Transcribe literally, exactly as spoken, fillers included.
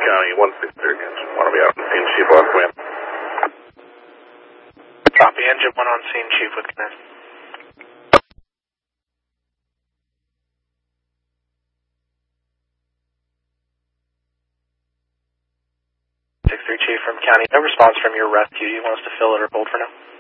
County, one six three. Want to be out on scene, Chief, last command. Copy, engine one on scene, Chief with command. six three, Chief from County. No response from your rescue. You want us to fill it or hold for now?